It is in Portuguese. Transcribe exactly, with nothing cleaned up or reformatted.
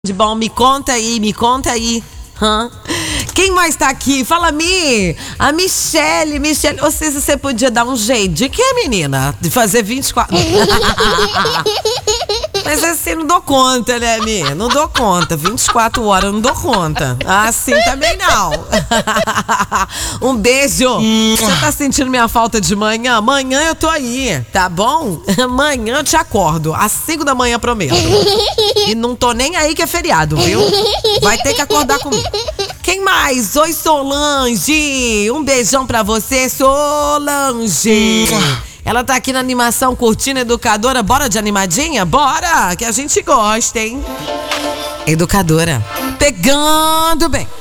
De bom, me conta aí, me conta aí. Hã? Quem mais tá aqui? Fala, Mi. A Michele, Michele. Ou seja, você podia dar um jeito. De que, menina? De fazer vinte e quatro... Mas assim, não dou conta, né, Mi? Não dou conta. vinte e quatro horas, eu não dou conta. Assim também não. Um beijo. Você tá sentindo minha falta de manhã? Amanhã eu tô aí, tá bom? Amanhã eu te acordo. Às cinco da manhã, prometo. E não tô nem aí que é feriado, viu? Vai ter que acordar comigo. Quem mais? Oi, Solange. Um beijão pra você, Solange. Ela tá aqui na animação curtindo Educadora. Bora de animadinha? Bora! Que a gente gosta, hein? Educadora. Pegando bem.